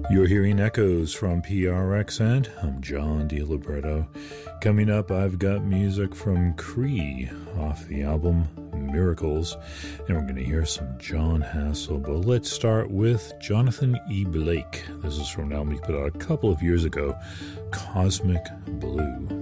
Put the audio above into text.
You're hearing echoes from PRXN. I'm John DiLibretto. Coming up, I've got music from Cree off the album Miracles, and we're going to hear some John Hassell. But let's start with Jonathan E. Blake. This is from an album he put out a couple of years ago, Cosmic Blue.